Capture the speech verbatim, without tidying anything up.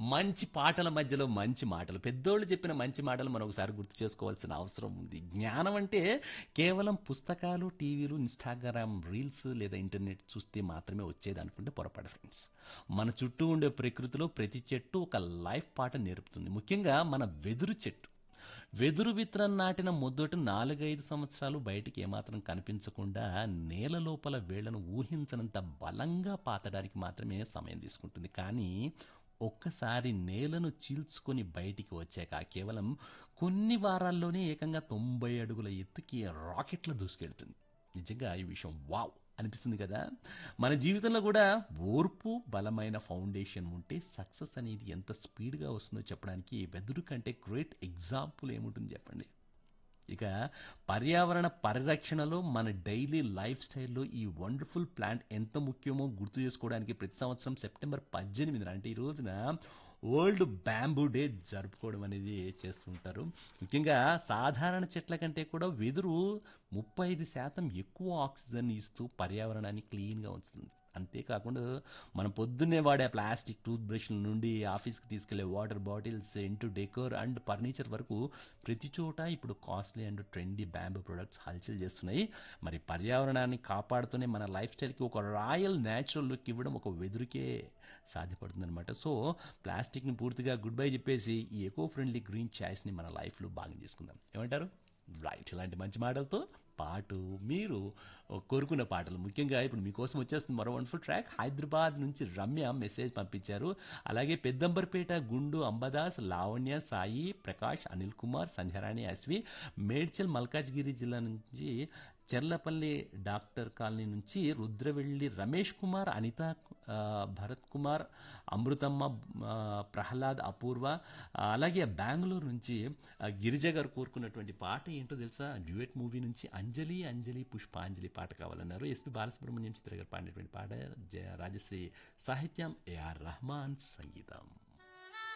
మంచి పాటల మధ్యలో మంచి మాటలు. పెద్దోళ్ళు చెప్పిన మంచి మాటలు మనం ఒకసారి గుర్తు చేసుకోవాల్సిన అవసరం ఉంది. జ్ఞానం అంటే కేవలం పుస్తకాలు, టీవీలు, ఇన్‌స్టాగ్రామ్ రీల్స్ లేదా ఇంటర్నెట్ చూస్తే మాత్రమే వచ్చేదనుకుంటే పొరపాటు ఫ్రెండ్స్. మన చుట్టూ ఉండే ప్రకృతిలో ప్రతి చెట్టు ఒక లైఫ్ పాఠం నేర్పుతుంది. ముఖ్యంగా మన వెదురు చెట్టు. వెదురు విత్తనం నాటిన మొదటి నాలుగైదు సంవత్సరాలు బయటికి ఏమాత్రం కనిపించకుండా నేల లోపల వేళ్లను ఊహించనంత బలంగా పాతడానికి మాత్రమే సమయం తీసుకుంటుంది. కానీ ఒక్కసారి నేలను చీల్చుకొని బయటికి వచ్చాక కేవలం కొన్ని వారాల్లోనే ఏకంగా తొంభై అడుగుల ఎత్తుకి రాకెట్ల దూసుకెళ్తుంది. నిజంగా ఈ విషయం వావ్ అనిపిస్తుంది కదా. మన జీవితంలో కూడా ఓర్పు, బలమైన ఫౌండేషన్ ఉంటే సక్సెస్ అనేది ఎంత స్పీడ్గా వస్తుందో చెప్పడానికి వెదురు కంటే గ్రేట్ ఎగ్జాంపుల్ ఏముంటుంది చెప్పండి. ఇక పర్యావరణ పరిరక్షణలో మన డైలీ లైఫ్ స్టైల్లో ఈ వండర్ఫుల్ ప్లాంట్ ఎంత ముఖ్యమో గుర్తు చేసుకోవడానికి ప్రతి సంవత్సరం సెప్టెంబర్ పద్దెనిమిదిన అంటే ఈ రోజున వరల్డ్ బ్యాంబూ డే జరుపుకోవడం అనేది చేస్తుంటారు. ముఖ్యంగా సాధారణ చెట్ల కంటే కూడా వెదురు ముప్పై ఐదు శాతం ఎక్కువ ఆక్సిజన్ ఇస్తూ పర్యావరణాన్ని క్లీన్గా ఉంచుతుంది. అంతేకాకుండా మనం పొద్దున్నే వాడే ప్లాస్టిక్ టూత్ బ్రష్ల నుండి ఆఫీస్కి తీసుకెళ్లే water bottles into decor and furniture వరకు ప్రతి చోట ఇప్పుడు costly and trendy bamboo products హల్చల్ చేస్తున్నాయి. మరి పర్యావరణాన్ని కాపాడుతూనే మన లైఫ్ స్టైల్కి ఒక రాయల్ న్యాచురల్ లుక్ ఇవ్వడం ఒక వెదురుకే సాధ్యపడుతుందన్నమాట. సో ప్లాస్టిక్ని పూర్తిగా గుడ్ బై చెప్పేసి ఈ ఎకో ఫ్రెండ్లీ గ్రీన్ చాయిస్ని మన లైఫ్లో భాగం చేసుకుందాం. ఏమంటారు? రైట్. ఇలాంటి మంచి మాటలతో పాటు మీరు కోరుకున్న పాటలు ముఖ్యంగా ఇప్పుడు మీకోసం వచ్చేస్తుంది మరో వండర్ఫుల్ ట్రాక్. హైదరాబాద్ నుంచి రమ్య మెసేజ్ పంపించారు. అలాగే పెద్దంబర్పేట గుండు అంబదాస్, లావణ్య, సాయి ప్రకాష్, అనిల్ కుమార్, సంధ్యారాణి, అశ్వి, మేడ్చల్ మల్కాజ్గిరి జిల్లా నుంచి చెర్లపల్లి డాక్టర్ కాలనీ నుంచి రుద్రవెల్లి రమేష్ కుమార్, అనిత, ఆ, భరత్ కుమార్, అమృతమ్మ, ఆ, ప్రహ్లాద్, అపూర్వ, ఆ, అలాగే బెంగళూరు నుంచి ఆ, గిరిజ గారు కోరుకున్నటువంటి పాట ఏంటో తెలుసా? డ్యూయట్ మూవీ నుంచి అంజలి అంజలి పుష్పాంజలి పాట కావాలన్నారు. ఎస్పి బాలసుబ్రహ్మణ్యం చిత్ర గారు పాడినటువంటి పాట. జ- రాజశ్రీ సాహిత్యం, ఏఆర్ రెహమాన్ సంగీతం.